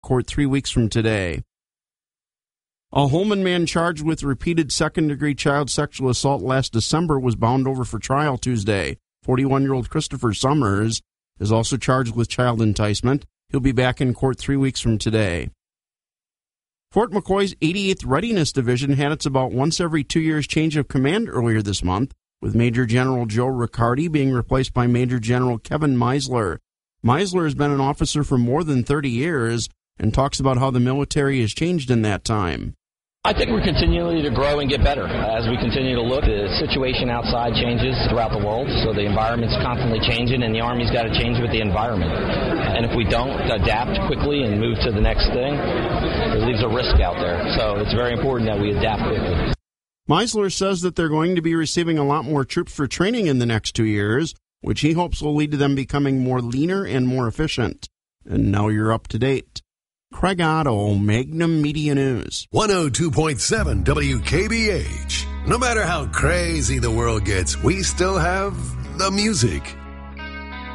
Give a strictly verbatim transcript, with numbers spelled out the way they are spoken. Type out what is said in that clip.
court three weeks from today. A Holman man charged with repeated second-degree child sexual assault last December was bound over for trial Tuesday. forty-one-year-old Christopher Summers is also charged with child enticement. He'll be back in court three weeks from today. Fort McCoy's eighty-eighth Readiness Division had its about once every two years change of command earlier this month, with Major General Joe Riccardi being replaced by Major General Kevin Meisler. Meisler has been an officer for more than thirty years and talks about how the military has changed in that time. I think we're continuing to grow and get better. As we continue to look, the situation outside changes throughout the world, so the environment's constantly changing, and the Army's got to change with the environment. And if we don't adapt quickly and move to the next thing, it leaves a risk out there. So it's very important that we adapt quickly. Meisler says that they're going to be receiving a lot more troops for training in the next two years, which he hopes will lead to them becoming more leaner and more efficient. And now you're up to date. Craig Otto, Magnum Media News. one oh two point seven W K B H. No matter how crazy the world gets, we still have the music.